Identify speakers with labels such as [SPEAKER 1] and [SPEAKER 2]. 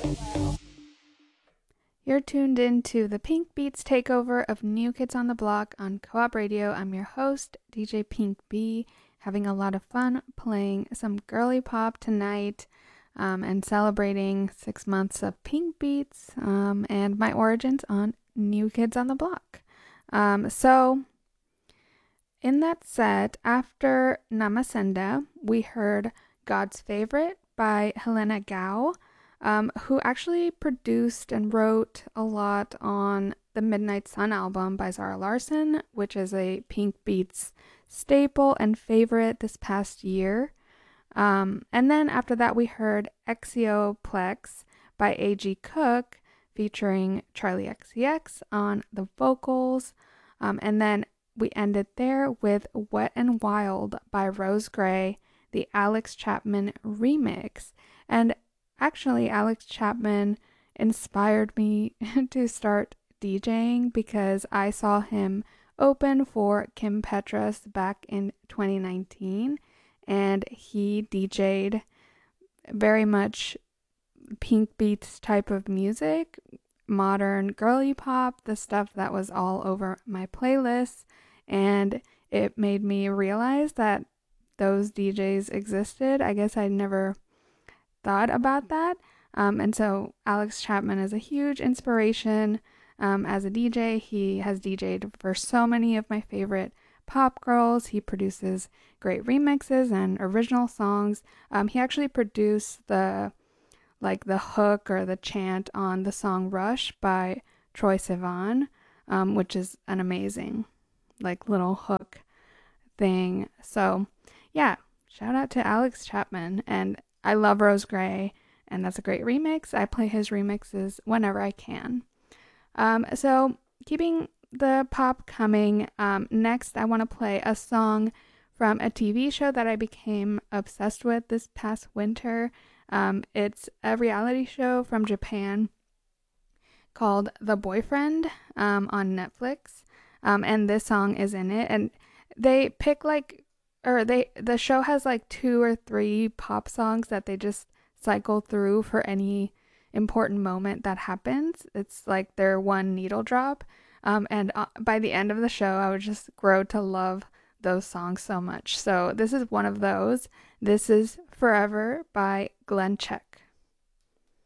[SPEAKER 1] You're tuned into the Pink Beats takeover of New Kids on the Block on Co-op Radio. I'm your host, DJ Pink B, having a lot of fun playing some girly pop tonight and celebrating 6 months of Pink Beats and my origins on New Kids on the Block. So in that set, after Namasenda, we heard God's Favorite by Helena Gao, who actually produced and wrote a lot on the Midnight Sun album by Zara Larsson, which is a Pink Beats staple and favorite this past year. And then after that, we heard Exioplex by A.G. Cook, featuring Charlie XCX on the vocals. And then we ended there with Wet and Wild by Rose Gray, the Alex Chapman remix. And actually, Alex Chapman inspired me to start DJing because I saw him open for Kim Petras back in 2019, and he DJ'd very much Pink Beats type of music, modern girly pop, the stuff that was all over my playlists, and it made me realize that those DJs existed. I guess I never thought about that. And so Alex Chapman is a huge inspiration as a DJ. He has DJ'd for so many of my favorite pop girls. He produces great remixes and original songs. He actually produced the hook or the chant on the song Rush by Troye Sivan, which is an amazing little hook thing. So yeah, shout out to Alex Chapman. And I love Rose Gray, and that's a great remix. I play his remixes whenever I can. So keeping the pop coming, next I want to play a song from a TV show that I became obsessed with this past winter. It's a reality show from Japan called The Boyfriend on Netflix, and this song is in it. And they pick the show has 2 or 3 pop songs that they just cycle through for any important moment that happens. It's like their one needle drop. And by the end of the show, I would just grow to love those songs so much. So this is one of those. This is Forever by Glenn Check.